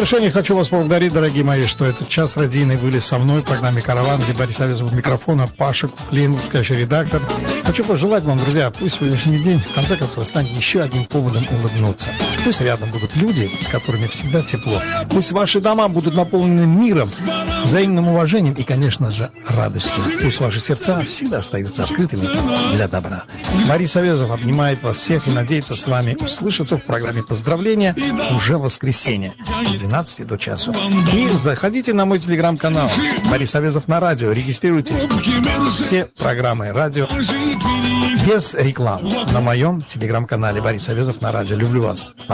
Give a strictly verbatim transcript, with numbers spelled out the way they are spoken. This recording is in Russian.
завершение хочу вас поблагодарить, дорогие мои, что этот час радийный были со мной в программе «Караван», где Борис Авезов у микрофона, Паша Куклин, выпускающий редактор. Хочу пожелать вам, друзья, пусть сегодняшний день, в конце концов, станет еще одним поводом улыбнуться. Пусть рядом будут люди, с которыми всегда тепло. Пусть ваши дома будут наполнены миром, взаимным уважением и, конечно же, радостью. Пусть ваши сердца всегда остаются открытыми для добра. Борис Авезов обнимает вас всех и надеется с вами услышаться в программе «Поздравления» уже в воскресенье с двенадцати до часу. И заходите на мой телеграм-канал Борис Авезов на радио, регистрируйтесь. Все программы радио без рекламы на моем телеграм-канале Борис Авезов на радио. Люблю вас.